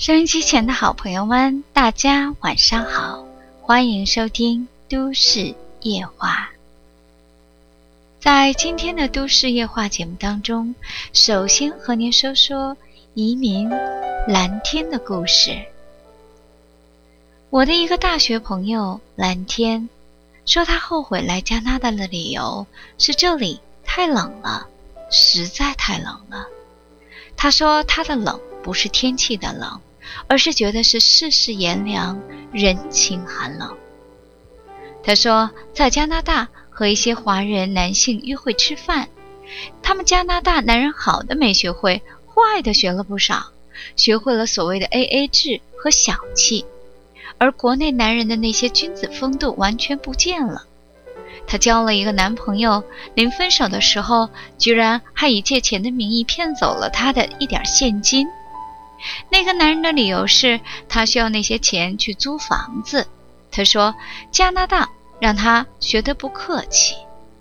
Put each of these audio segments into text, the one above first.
收音机前的好朋友们，大家晚上好，欢迎收听都市夜话。在今天的都市夜话节目当中，首先和您说说移民蓝天的故事。我的一个大学朋友蓝天说，他后悔来加拿大的理由是这里太冷了，实在太冷了。他说他的冷不是天气的冷，而是觉得是世事炎凉，人情寒冷。他说在加拿大和一些华人男性约会吃饭，他们加拿大男人好的没学会，坏的学了不少，学会了所谓的 AA 制和小气，而国内男人的那些君子风度完全不见了。她交了一个男朋友，临分手的时候居然还以借钱的名义骗走了他的一点现金。那个男人的理由是他需要那些钱去租房子。他说加拿大让他学得不客气。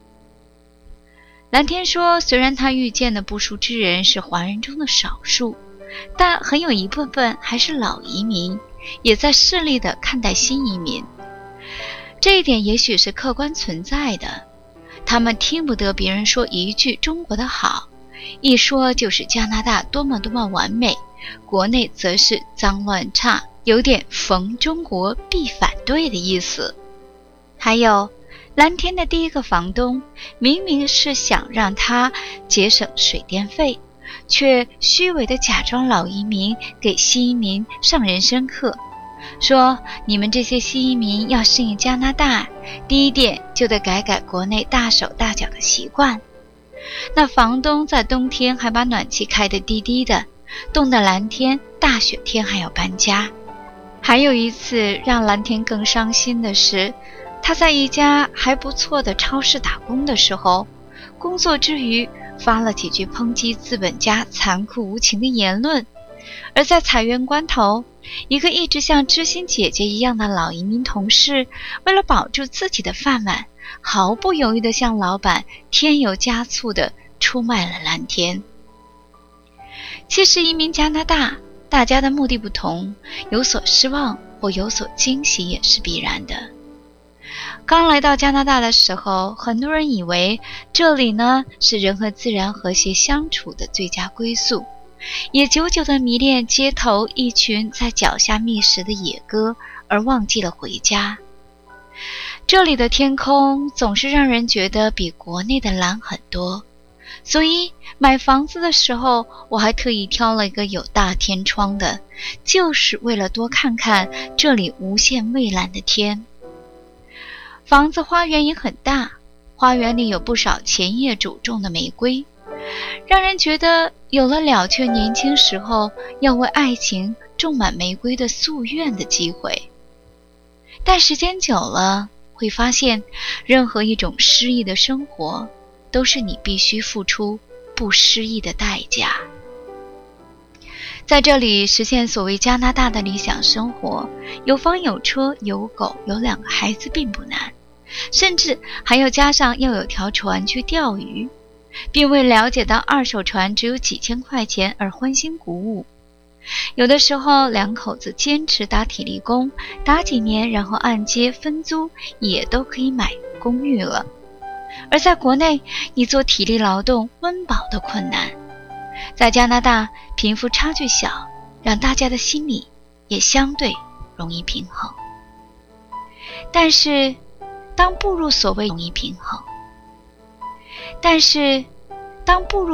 蓝天说，虽然他遇见的不淑之人是华人中的少数，但很有一部分还是老移民，也在势利地看待新移民。这一点也许是客观存在的，他们听不得别人说一句中国的好，一说就是加拿大多么多么完美，国内则是脏乱差，有点逢中国必反对的意思。还有蓝天的第一个房东明明是想让他节省水电费，却虚伪地假装老移民给新移民上人生课，说你们这些新移民要适应加拿大，第一点就得改改国内大手大脚的习惯。那房东在冬天还把暖气开得低低的，冻得蓝天大雪天还要搬家。还有一次让蓝天更伤心的是，他在一家还不错的超市打工的时候，工作之余发了几句抨击资本家残酷无情的言论，而在裁员关头，一个一直像知心姐姐一样的老移民同事，为了保住自己的饭碗，毫不犹豫地向老板添油加醋地出卖了蓝天。其实移民加拿大，大家的目的不同，有所失望或有所惊喜也是必然的。刚来到加拿大的时候，很多人以为这里呢是人和自然和谐相处的最佳归宿，也久久地迷恋街头一群在脚下觅食的野鸽，而忘记了回家。这里的天空总是让人觉得比国内的蓝很多，所以买房子的时候，我还特意挑了一个有大天窗的，就是为了多看看这里无限蔚蓝的天。房子花园也很大，花园里有不少前业主种的玫瑰，让人觉得有了了却年轻时候要为爱情种满玫瑰的夙愿的机会。但时间久了，会发现任何一种诗意的生活都是你必须付出不诗意的代价。在这里实现所谓加拿大的理想生活，有房有车有狗有2个孩子并不难，甚至还要加上要有条船去钓鱼，并为了解到二手船只有几千块钱而欢欣鼓舞。有的时候2口子坚持打体力工，打几年然后按揭分租，也都可以买公寓了。而在国内，你做体力劳动温饱都困难，在加拿大贫富差距小，让大家的心理也相对容易平衡。但是当步入所谓容易平衡，但是当步入